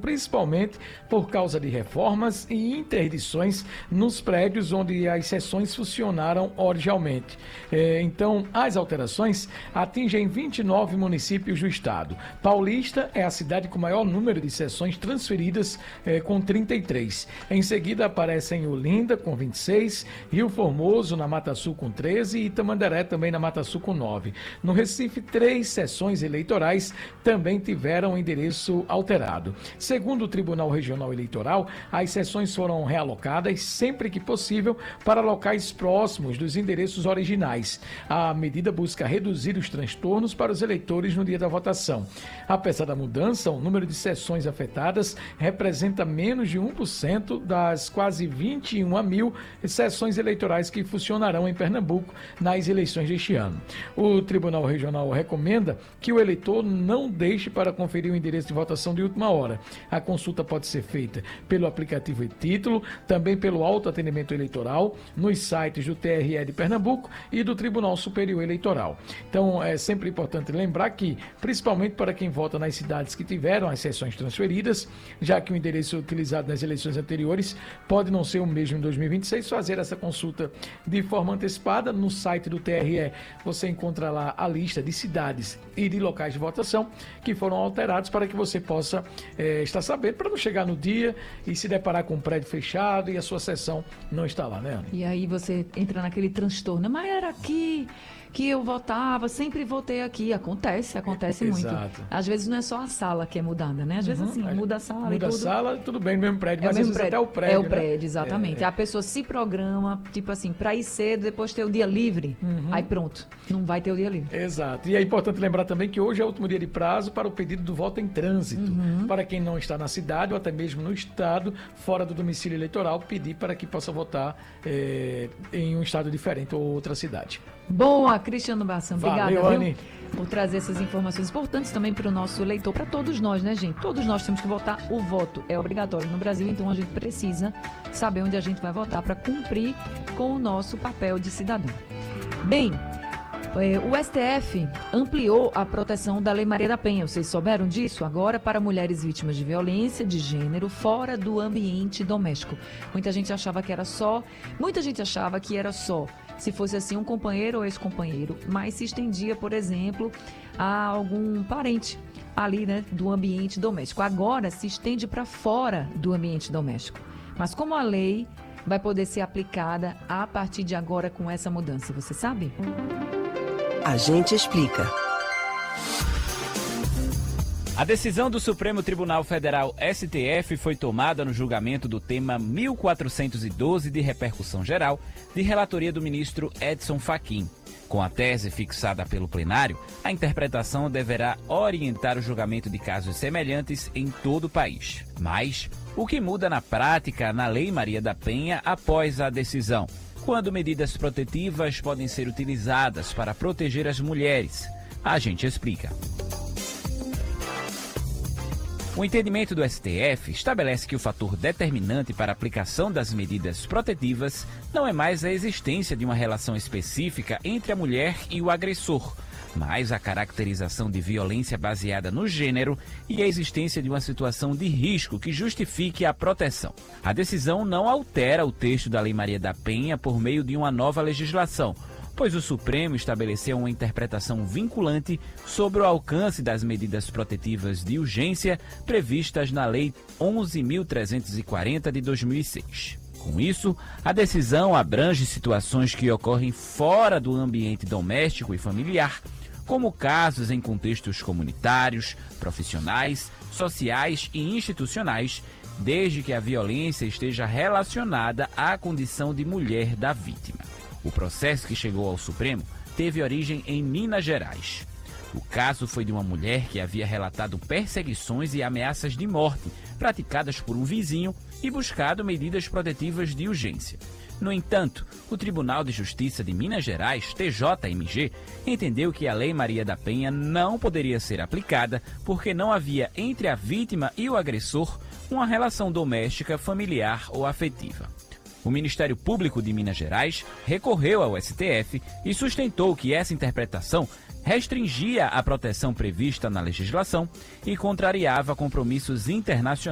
principalmente por causa de reformas e interdições nos prédios onde as sessões funcionaram originalmente. Então, as alterações atingem 29 municípios do estado. Paulista é a cidade com maior número de sessões transferidas, com 33. Em seguida aparecem Olinda, com 26, Rio Formoso, na Mata Sul, com 13 e Tamandaré, também na Mata Sul, com 9. No Recife, 3 sessões eleitorais também tiveram endereço alterado. Segundo o Tribunal Regional Eleitoral, as sessões foram realocadas sempre que possível para locais próximos dos endereços originais. A medida busca reduzir os transtornos para os eleitores no dia da votação. Apesar da mudança, o número de sessões afetadas representa menos de 1% das quase 21 mil sessões eleitorais que funcionarão em Pernambuco nas eleições deste ano. O Tribunal Regional recomenda que o eleitor não deixe para conferir o endereço de votação de última hora. A consulta pode ser feita pelo aplicativo e-Título, também pelo autoatendimento eleitoral, nos sites do TRE de Pernambuco e do Tribunal Superior Eleitoral. Então, é sempre importante lembrar que, principalmente para quem vota nas cidades que tiveram as sessões transferidas, já que o endereço utilizado nas eleições anteriores pode não ser o mesmo em 2026, fazer essa consulta de forma antecipada. No site do TRE você encontra lá a lista de cidades e de locais de votação que foram alterados para que você possa estar sabendo, para não chegar no dia e se deparar com um prédio fechado e a sua sessão não está lá, né, Anny? E aí você entra naquele transtorno, mas era aqui que eu votava, sempre votei aqui. Acontece muito. Exato. Às vezes não é só a sala que é mudada, né? Às vezes assim, muda a sala e tudo. Muda a sala, tudo bem, no mesmo prédio, É mas o às mesmo vezes prédio. até o prédio, É o né? prédio, exatamente. A pessoa se programa, tipo assim, para ir cedo, depois ter o dia livre. Aí pronto, não vai ter o dia livre. Exato. E é importante lembrar também que hoje é o último dia de prazo para o pedido do voto em trânsito. Para quem não está na cidade ou até mesmo no estado, fora do domicílio eleitoral, pedir para que possa votar em um estado diferente ou outra cidade. Boa, Cristiano Bassan, obrigada, Valeu, viu? Anny. Por trazer essas informações importantes também para o nosso eleitor, para todos nós, né, gente? Todos nós temos que votar. O voto é obrigatório no Brasil, então a gente precisa saber onde a gente vai votar para cumprir com o nosso papel de cidadão. Bem, o STF ampliou a proteção da Lei Maria da Penha. Vocês souberam disso? Agora para mulheres vítimas de violência de gênero fora do ambiente doméstico. Muita gente achava que era só se fosse assim um companheiro ou ex-companheiro, mas se estendia, por exemplo, a algum parente ali, né, do ambiente doméstico. Agora se estende para fora do ambiente doméstico. Mas como a lei vai poder ser aplicada a partir de agora com essa mudança, você sabe? A gente explica. A decisão do Supremo Tribunal Federal STF foi tomada no julgamento do tema 1412 de repercussão geral, de relatoria do ministro Edson Fachin. Com a tese fixada pelo plenário, a interpretação deverá orientar o julgamento de casos semelhantes em todo o país. Mas o que muda na prática na Lei Maria da Penha após a decisão? Quando medidas protetivas podem ser utilizadas para proteger as mulheres? A gente explica. O entendimento do STF estabelece que o fator determinante para a aplicação das medidas protetivas não é mais a existência de uma relação específica entre a mulher e o agressor, mas a caracterização de violência baseada no gênero e a existência de uma situação de risco que justifique a proteção. A decisão não altera o texto da Lei Maria da Penha por meio de uma nova legislação, pois o Supremo estabeleceu uma interpretação vinculante sobre o alcance das medidas protetivas de urgência previstas na Lei 11.340 de 2006. Com isso, a decisão abrange situações que ocorrem fora do ambiente doméstico e familiar, como casos em contextos comunitários, profissionais, sociais e institucionais, desde que a violência esteja relacionada à condição de mulher da vítima. O processo que chegou ao Supremo teve origem em Minas Gerais. O caso foi de uma mulher que havia relatado perseguições e ameaças de morte praticadas por um vizinho e buscado medidas protetivas de urgência. No entanto, o Tribunal de Justiça de Minas Gerais, TJMG, entendeu que a Lei Maria da Penha não poderia ser aplicada porque não havia entre a vítima e o agressor uma relação doméstica, familiar ou afetiva. O Ministério Público de Minas Gerais recorreu ao STF e sustentou que essa interpretação restringia a proteção prevista na legislação e contrariava compromissos internacionais.